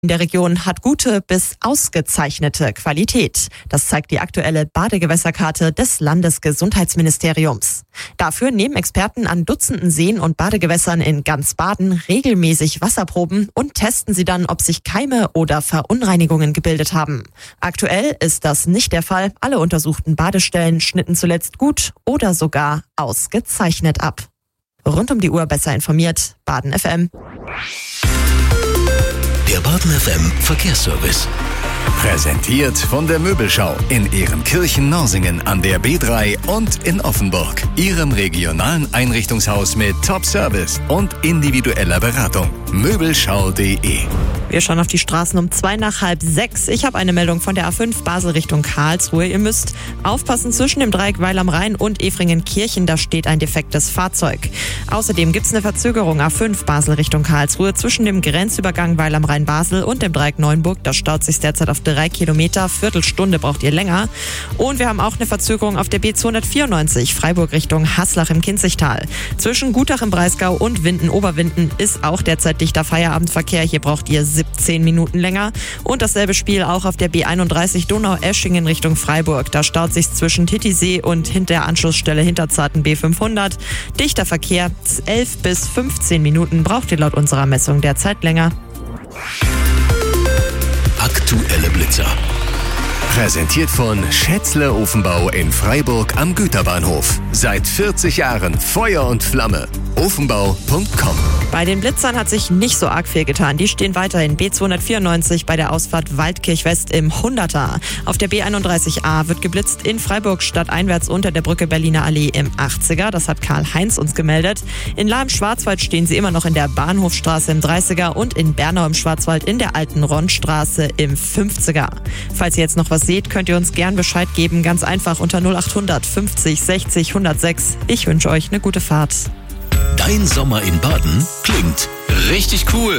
in der Region hat gute bis ausgezeichnete Qualität. Das zeigt die aktuelle Badegewässerkarte des Landesgesundheitsministeriums. Dafür nehmen Experten an Dutzenden Seen und Badegewässern in ganz Baden regelmäßig Wasserproben und testen sie dann, ob sich Keime oder Verunreinigungen gebildet haben. Aktuell ist das nicht der Fall. Alle untersuchten Badestellen schnitten zuletzt gut oder sogar ausgezeichnet ab. Rund um die Uhr besser informiert, Baden FM. Der Baden FM Verkehrsservice. Präsentiert von der Möbelschau in Ehrenkirchen-Norsingen an der B3 und in Offenburg. Ihrem regionalen Einrichtungshaus mit Top-Service und individueller Beratung. Möbelschau.de. Wir schauen auf die Straßen um 5:02. Ich habe eine Meldung von der A5 Basel Richtung Karlsruhe. Ihr müsst aufpassen zwischen dem Dreieck Weil am Rhein und Efringen-Kirchen. Da steht ein defektes Fahrzeug. Außerdem gibt es eine Verzögerung A5 Basel Richtung Karlsruhe zwischen dem Grenzübergang Weil am Rhein Basel und dem Dreieck Neuenburg. Da staut sich derzeit auf 3 Kilometer. Viertelstunde braucht ihr länger. Und wir haben auch eine Verzögerung auf der B294 Freiburg Richtung Haslach im Kinzigtal. Zwischen Gutach im Breisgau und Winden-Oberwinden ist auch derzeit dichter Feierabendverkehr. Hier braucht ihr 17 Minuten länger. Und dasselbe Spiel auch auf der B31 Donau-Eschingen Richtung Freiburg. Da staut sich zwischen Titisee und hinter der Anschlussstelle Hinterzarten B500. Dichter Verkehr, 11 bis 15 Minuten braucht ihr laut unserer Messung derzeit länger. Aktuelle Blitzer. Präsentiert von Schätzle Ofenbau in Freiburg am Güterbahnhof. Seit 40 Jahren Feuer und Flamme. Ofenbau.com. Bei den Blitzern hat sich nicht so arg viel getan. Die stehen weiterhin B294 bei der Ausfahrt Waldkirch West im 100er. Auf der B31A wird geblitzt in Freiburg stadteinwärts unter der Brücke Berliner Allee im 80er. Das hat Karl-Heinz uns gemeldet. In Lahr im Schwarzwald stehen sie immer noch in der Bahnhofstraße im 30er und in Bernau im Schwarzwald in der alten Ronnstraße im 50er. Falls ihr jetzt noch was seht, könnt ihr uns gern Bescheid geben. Ganz einfach unter 0800 50 60 106. Ich wünsche euch eine gute Fahrt. Dein Sommer in Baden klingt richtig cool.